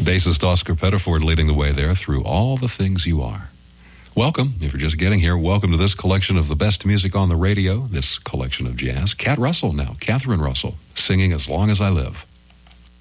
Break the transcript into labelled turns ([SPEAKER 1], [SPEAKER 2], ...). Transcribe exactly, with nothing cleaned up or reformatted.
[SPEAKER 1] Bassist Oscar Pettiford leading the way there through All the Things You Are. Welcome, if you're just getting here, welcome to this collection of the best music on the radio, this collection of jazz. Cat Russell now, Catherine Russell, singing As Long as I Live.